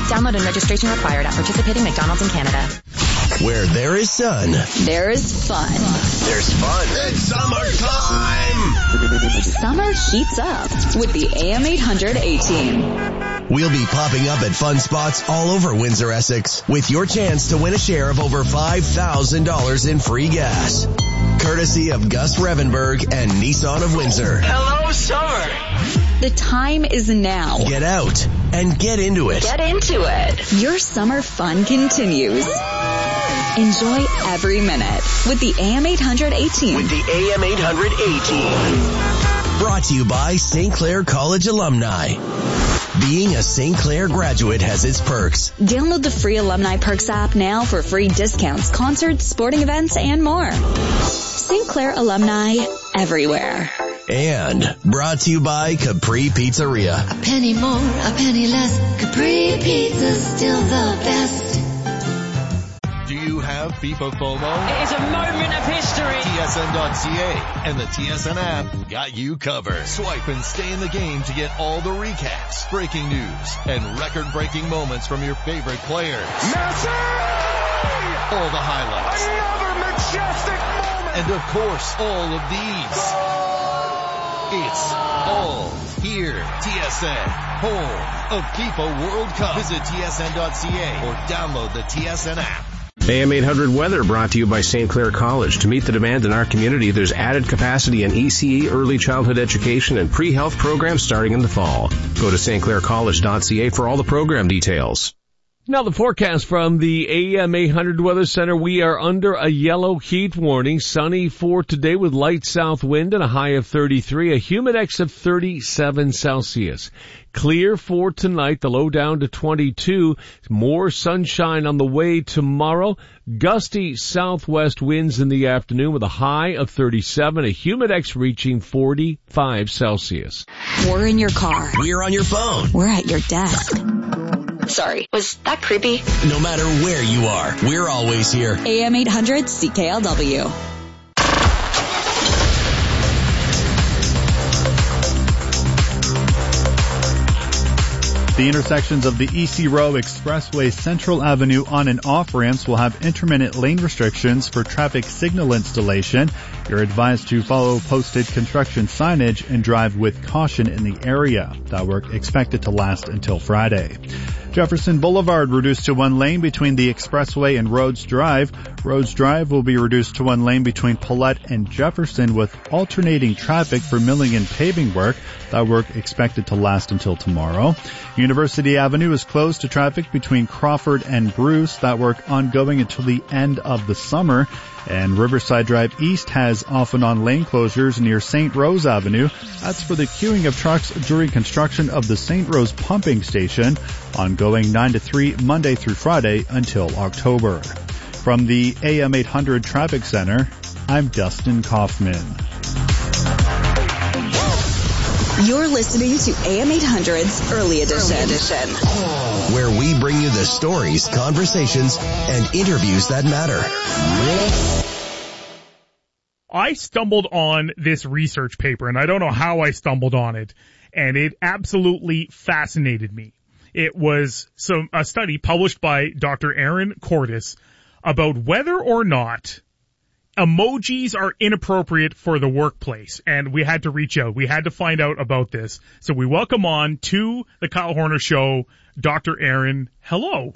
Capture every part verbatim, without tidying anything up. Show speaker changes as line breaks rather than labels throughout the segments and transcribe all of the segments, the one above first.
Download and registration required at participating McDonald's in Canada.
Where there is sun,
there is fun.
There's fun. It's summertime!
Summer heats up with the A M eight hundred A-Team.
We'll be popping up at fun spots all over Windsor, Essex, with your chance to win a share of over five thousand dollars in free gas. Courtesy of Gus Revenberg and Nissan of Windsor.
Hello, summer.
The time is now.
Get out and get into it.
Get into it. Your summer fun continues. Enjoy every minute with the A M eight hundred A-Team.
With the A M eight hundred A-Team. Brought to you by Saint Clair College alumni. Being a Saint Clair graduate has its perks.
Download the free Alumni Perks app now for free discounts, concerts, sporting events, and more. Saint Clair alumni everywhere.
And brought to you by Capri Pizzeria.
A penny more, a penny less. Capri Pizza's still the best.
Do you have FIFA FOMO?
It is a moment of history.
T S N dot C A and the T S N app got you covered. Swipe and stay in the game to get all the recaps, breaking news, and record-breaking moments from your favorite players.
Messi!
All the highlights.
Another majestic moment!
And of course, all of these. It's all here. T S N, home of FIFA World Cup. Visit T S N dot C A or download the T S N app.
A M eight hundred Weather brought to you by Saint Clair College. To meet the demand in our community, there's added capacity in E C E, early childhood education, and pre-health programs starting in the fall. Go to Saint Clair College dot C A for all the program details.
Now the forecast from the A M eight hundred Weather Center. We are under a yellow heat warning. Sunny for today with light south wind and a high of thirty-three. A humidex of thirty-seven Celsius. Clear for tonight, the low down to twenty-two. More sunshine on the way tomorrow. Gusty southwest winds in the afternoon with a high of thirty-seven. A humidex reaching forty-five Celsius.
We're in your car.
We're on your phone.
We're at your desk. Sorry, was that creepy?
No matter where you are, we're always here.
A M eight hundred C K L W.
The intersections of the E C Row Expressway Central Avenue on and off ramps will have intermittent lane restrictions for traffic signal installation. You're advised to follow posted construction signage and drive with caution in the area. That work expected to last until Friday. Jefferson Boulevard reduced to one lane between the Expressway and Rhodes Drive. Rhodes Drive will be reduced to one lane between Paulette and Jefferson with alternating traffic for milling and paving work. That work expected to last until tomorrow. University Avenue is closed to traffic between Crawford and Bruce. That work ongoing until the end of the summer. And Riverside Drive East has off and on lane closures near Saint Rose Avenue. That's for the queuing of trucks during construction of the Saint Rose pumping station, ongoing nine to three Monday through Friday until October. From the A M eight hundred Traffic Center, I'm Dustin Kaufman.
You're listening to A M eight hundred's Early Edition. Early Edition.
Where we bring you the stories, conversations, and interviews that matter.
I stumbled on this research paper, and I don't know how I stumbled on it, and it absolutely fascinated me. It was some a study published by Doctor Aaron Cordes about whether or not emojis are inappropriate for the workplace, and we had to reach out. We had to find out about this. So we welcome on to the Kyle Horner Show, Doctor Aaron. Hello.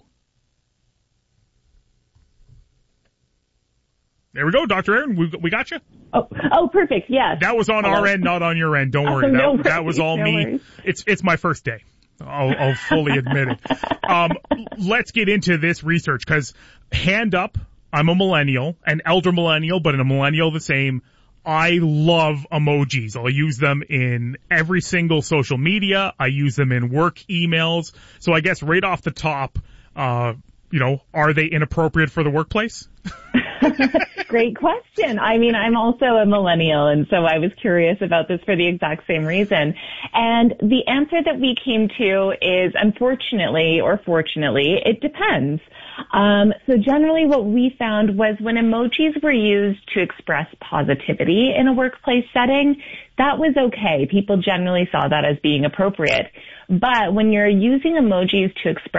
There we go, Doctor Aaron. We, we got you.
Oh, oh, perfect. Yes.
That was on
Hello.
our end, not on your end. Don't worry.
Oh, no
that, that was all
no
me.
Worries.
It's it's my first day. I'll, I'll fully admit it. Um, let's get into this research, because hand up, I'm a millennial, an elder millennial, but a millennial the same. I love emojis. I'll use them in every single social media. I use them in work emails. So I guess right off the top, uh, you know, are they inappropriate for the workplace?
Great question. I mean, I'm also a millennial, and so I was curious about this for the exact same reason. And the answer that we came to is, unfortunately or fortunately, it depends. Um, so generally what we found was when emojis were used to express positivity in a workplace setting, that was okay. People generally saw that as being appropriate. But when you're using emojis to express